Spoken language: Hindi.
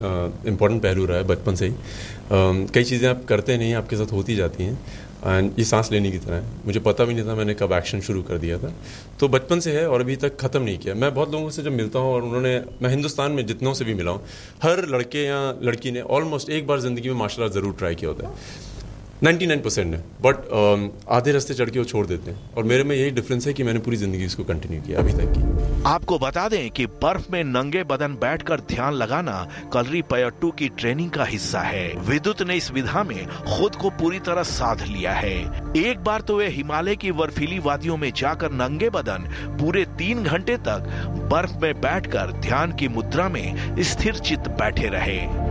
इम्पॉर्टेंट पहलू रहा है बचपन से ही। कई चीज़ें आप करते नहीं, आपके साथ होती जाती हैं एंड ये सांस लेने की तरह है। मुझे पता भी नहीं था मैंने कब एक्शन शुरू कर दिया था, तो बचपन से है और अभी तक ख़त्म नहीं किया। मैं बहुत लोगों से जब मिलता हूँ और मैं हिंदुस्तान में जितनों से भी मिला हूँ, हर लड़के या लड़की ने ऑलमोस्ट एक बार ज़िंदगी में मार्शल आर्ट ज़रूर ट्राई किया होता है। 99% ने, बट आधे रास्ते चढ़ के वो छोड़ देते हैं और मेरे में यही डिफरेंस है कि मैंने पूरी जिंदगी इसको कंटिन्यू किया अभी तक की। आपको बता दें कि बर्फ में नंगे बदन बैठकर ध्यान लगाना कलरीपयट्टू की ट्रेनिंग का हिस्सा है। विद्युत ने इस विधा में खुद को पूरी तरह साध लिया है। एक बार तो वे हिमालय की बर्फीली वादियों में जाकर नंगे बदन पूरे 3 घंटे तक बर्फ में बैठकर ध्यान की मुद्रा में स्थिर चित्त बैठे रहे।